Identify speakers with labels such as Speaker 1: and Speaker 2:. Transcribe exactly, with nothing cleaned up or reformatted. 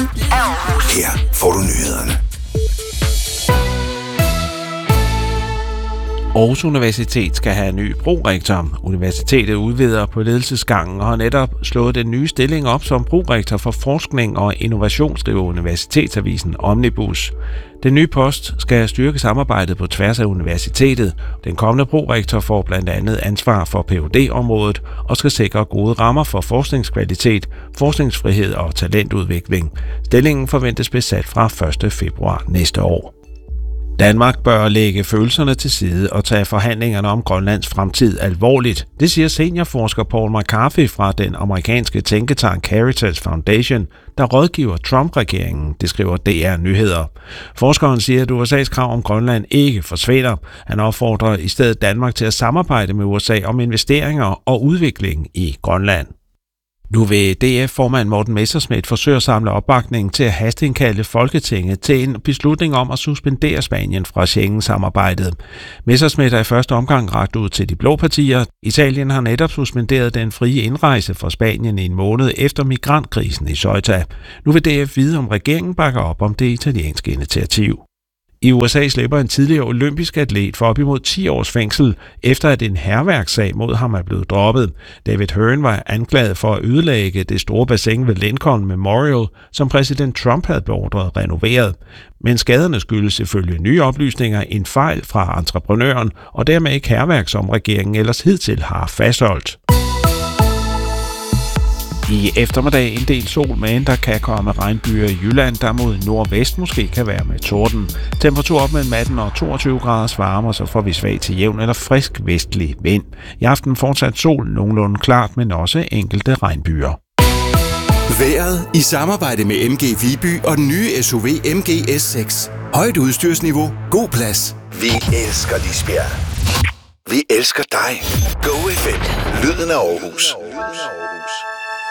Speaker 1: af Aarhus.
Speaker 2: Her får du nyhederne.
Speaker 3: Aarhus Universitet skal have en ny prorektor. Universitetet udvider på ledelsesgangen og har netop slået den nye stilling op som prorektor for forskning og innovation, skriver Universitetsavisen Omnibus. Den nye post skal styrke samarbejdet på tværs af universitetet. Den kommende prorektor får blandt andet ansvar for P H D-området og skal sikre gode rammer for forskningskvalitet, forskningsfrihed og talentudvikling. Stillingen forventes besat fra første februar næste år. Danmark bør lægge følelserne til side og tage forhandlingerne om Grønlands fremtid alvorligt. Det siger seniorforsker Paul McCarthy fra den amerikanske tænketank Heritage Foundation, der rådgiver Trump-regeringen, det skriver D R Nyheder. Forskeren siger, at U S A's krav om Grønland ikke forsvinder. Han opfordrer i stedet Danmark til at samarbejde med U S A om investeringer og udvikling i Grønland. Nu vil D F-formand Morten Messerschmidt forsøge at samle opbakning til at hasteindkalde Folketinget til en beslutning om at suspendere Spanien fra Schengen-samarbejdet. Messerschmidt er i første omgang rakt ud til de blå partier. Italien har netop suspenderet den frie indrejse fra Spanien i en måned efter migrantkrisen i Ceuta. Nu vil D F vide, om regeringen bakker op om det italienske initiativ. I U S A slipper en tidligere olympisk atlet for op imod ti års fængsel, efter at en hærværkssag mod ham er blevet droppet. David Hearn var anklaget for at ødelægge det store bassin ved Lincoln Memorial, som præsident Trump havde beordret renoveret. Men skaderne skyldes ifølge nye oplysninger en fejl fra entreprenøren, og dermed ikke hærværk, som regeringen ellers hidtil har fastholdt. I eftermiddag en del sol, men der kan komme regnbyer i Jylland, der mod nordvest måske kan være med torden. Temperatur op mellem atten og toogtyve graders varme, så får vi svag til jævn eller frisk vestlig vind. I aften fortsat sol, nogenlunde klart, men også enkelte regnbyer.
Speaker 2: Vejret i samarbejde med M G Viby og den nye S U V M G S seks. Højt udstyrsniveau, god plads. Vi elsker Lisbjerg. Vi elsker dig. Go F M. Lyden af Aarhus.